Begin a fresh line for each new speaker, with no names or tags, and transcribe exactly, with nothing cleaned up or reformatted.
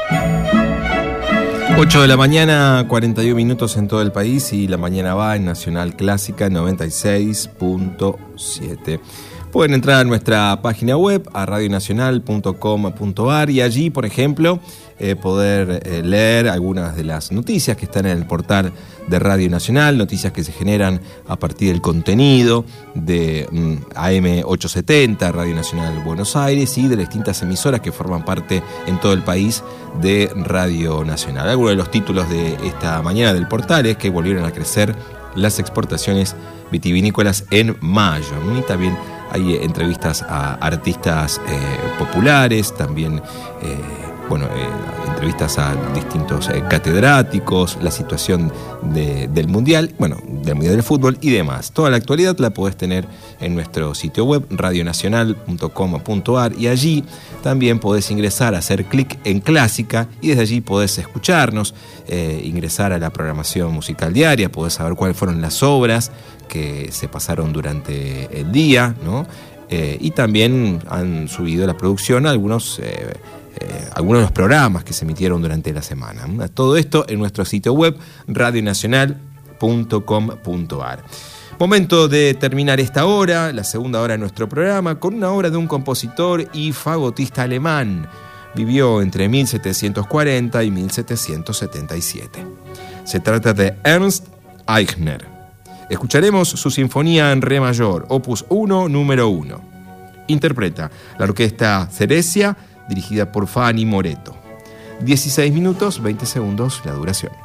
ocho de la mañana, cuarenta y un minutos en todo el país, y la mañana va en Nacional Clásica noventa y seis punto siete. Pueden entrar a nuestra página web, a radio nacional punto com punto a r, y allí, por ejemplo, eh, poder eh, leer algunas de las noticias que están en el portal de Radio Nacional, noticias que se generan a partir del contenido de mm, A M ochocientos setenta, Radio Nacional Buenos Aires, y de las distintas emisoras que forman parte en todo el país de Radio Nacional. Algunos de los títulos de esta mañana del portal es que volvieron a crecer las exportaciones vitivinícolas en mayo, y también hay entrevistas a artistas eh, populares, también eh, bueno, eh, entrevistas a distintos eh, catedráticos, la situación de, del Mundial, bueno, del Mundial del Fútbol y demás. Toda la actualidad la podés tener en nuestro sitio web, radio nacional punto com punto a r, y allí también podés ingresar, hacer clic en Clásica, y desde allí podés escucharnos, eh, ingresar a la programación musical diaria, podés saber cuáles fueron las obras que se pasaron durante el día, ¿no? Eh, y también han subido la producción a algunos... Eh, Eh, algunos de los programas que se emitieron durante la semana. Todo esto en nuestro sitio web, radio nacional punto com punto a r. Momento de terminar esta hora, la segunda hora de nuestro programa, con una obra de un compositor y fagotista alemán. Vivió entre mil setecientos cuarenta y mil setecientos setenta y siete. Se trata de Ernst Eichner. Escucharemos su sinfonía en re mayor, opus uno, número uno. Interpreta la orquesta Ceresia, dirigida por Fanny Moreto. dieciséis minutos, veinte segundos la duración.